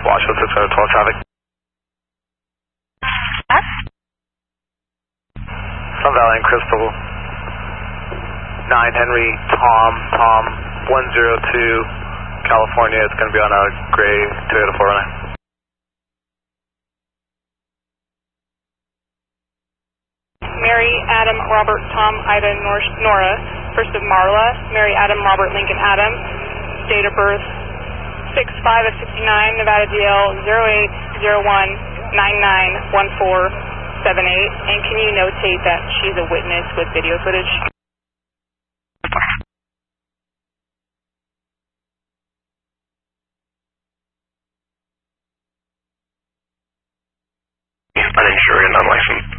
Washington 612 traffic. Sun Valley and Crystal 9 Henry Tom 102 California. It's going to be on a gray Toyota 4Runner. Mary Adam Robert Tom Ida Nora, first of Marla, Mary Adam Robert Lincoln Adam, date of birth 6/5 of 69, Nevada DL 0801991478, and can you notate that she's a witness with video footage? Uninsured and unlicensed.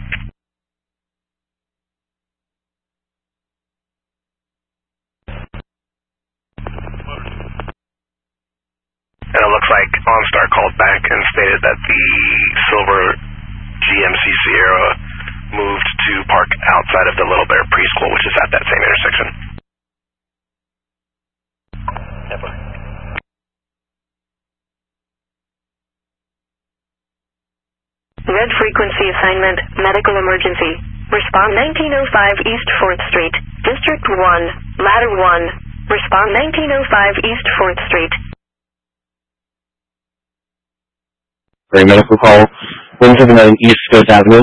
And it looks like OnStar called back and stated that the silver GMC Sierra moved to park outside of the Little Bear Preschool, which is at that same intersection. Red frequency assignment, medical emergency. Respond 1905 East 4th Street, District 1, Ladder 1. Respond 1905 East 4th Street. Medical call 179 East Scotia Avenue.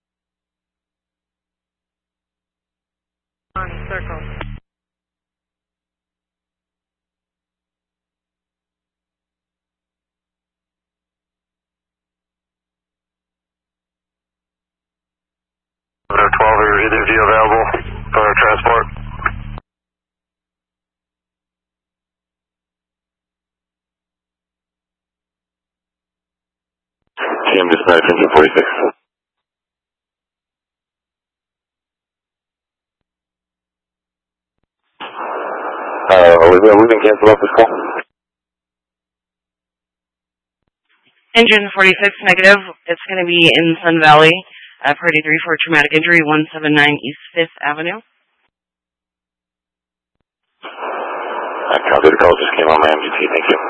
On circle. Number 12, are either of you available for transport? GM dispatch engine 46. We've been canceled off this call. Engine 46 negative. It's going to be in Sun Valley, priority 3 for traumatic injury, 179 East 5th Avenue. Copy, the call just came on my MGT, thank you.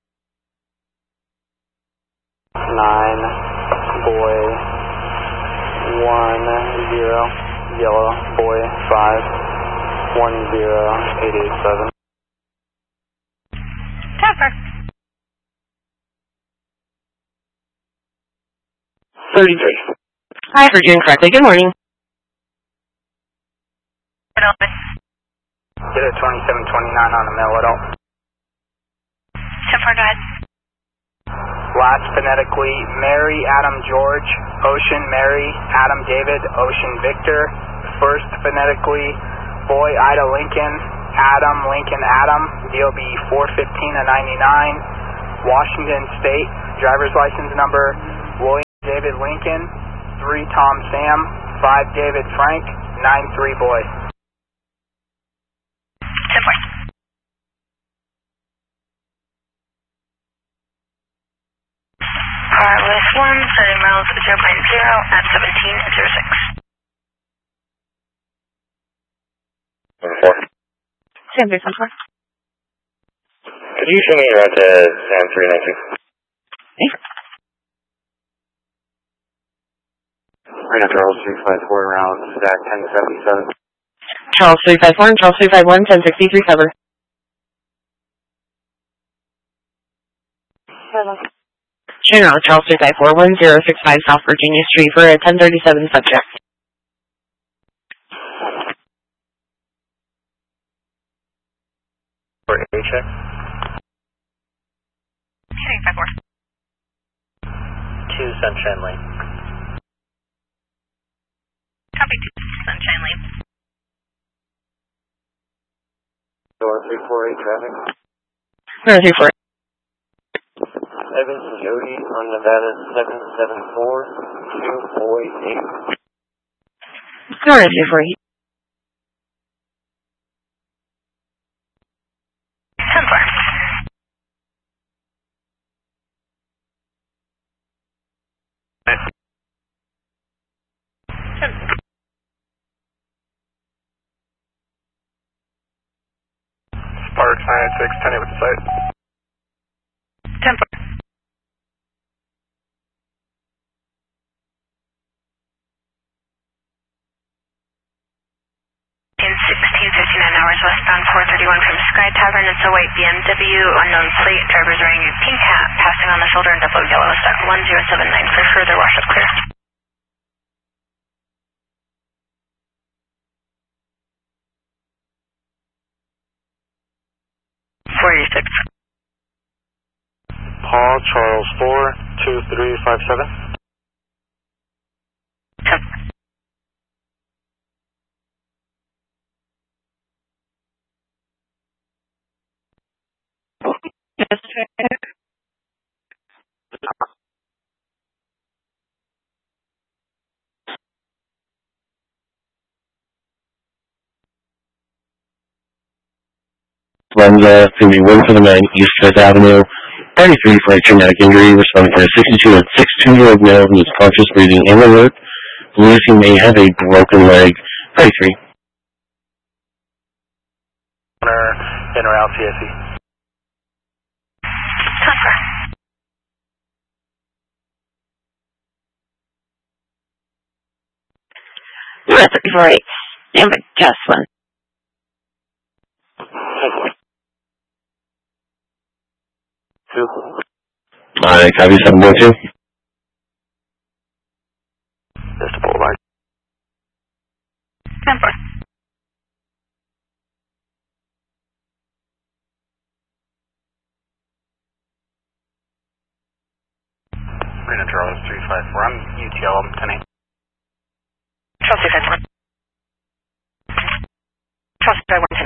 9 boy 10 yellow boy 5 10887. Traffic. 33. Hi, for June correctly. Good morning. Get a 2729 on the mill at all. 10-4, go ahead. Last phonetically, Mary Adam George, Ocean Mary Adam David, Ocean Victor. First phonetically, boy Ida Lincoln, Adam Lincoln Adam, DOB 415 of 99. Washington State, driver's license number, William David Lincoln, 3 Tom Sam, 5 David Frank, 93 boy. 10-4. List 1, setting miles 0.0 at 1706. 4. Sam, there's 1-4. Could you show me your route to Sam 396? Right after Charles 354 around stack 1077. Charles 354 and Charles 351, 1063, cover. General Charles 354, 1065 South Virginia Street for a 1037 subject. For A check. 354. 2 Sunshine Lane. Copy 2, Sunshine Lane. 348 traffic. 348. Evans Jody on Nevada 774 248. 348. 10-4. Sparks 986, 10 with the site. 10-4. white BMW, unknown plate, driver's wearing a pink hat, passing on the shoulder and double yellow, stock 1079 for further washup clear. Paul Charles 42357. Lenza, it's going to be 179 East 5th Avenue, 33 for a traumatic injury, responding for a 62 and 62-year-old male who is conscious, breathing, and alert. Believes he may have a broken leg. 33. In or out CSE. You're at 34-8. Stand by, Jocelyn. Copy 712. Just a boulevard. Stand by. Marina Charles 354. I'm UTL. I'm 10-8. Charles 351. Charles 351.